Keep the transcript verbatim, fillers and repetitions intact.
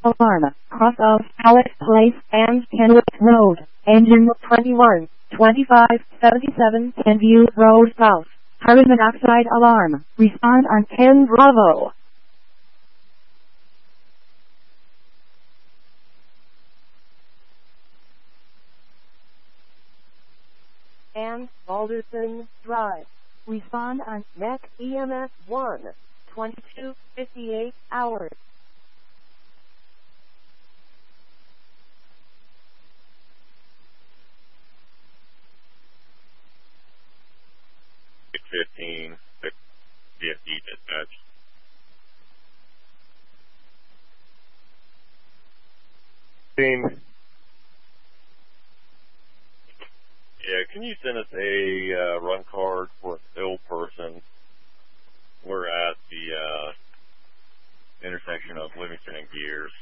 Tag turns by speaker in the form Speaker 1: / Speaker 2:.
Speaker 1: alarm, cross of Howard Place and Kenwood Road, engine twenty-one, twenty-five, seventy-seven, Kenview Road South, carbon monoxide alarm, respond on ten Bravo. And Alderson Drive, respond on M E C E M S one, twenty-two fifty-eight hours.
Speaker 2: fifteen, fifty dispatch. Yeah, can you send us a uh, run card for an ill person? We're at the uh, intersection of Livingston and Gears.